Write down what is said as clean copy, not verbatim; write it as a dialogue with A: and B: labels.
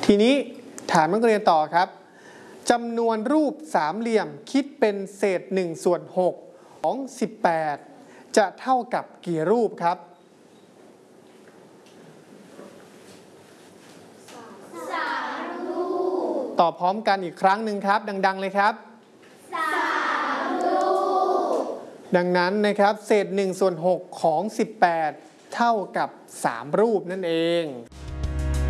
A: ทีนี้ถามนักเรียนต่อครับจำนวนรูปสามเหลี่ยมคิดเป็นเศษ1/6ของ18จะเท่ากับกี่รูปครับ3 รูปตอบพร้อมกันอีกครั้งหนึ่งครับดังๆเลยครับ3 รูปดังนั้นนะครับเศษ1/6ของ18เท่ากับ3 รูปนั่นเอง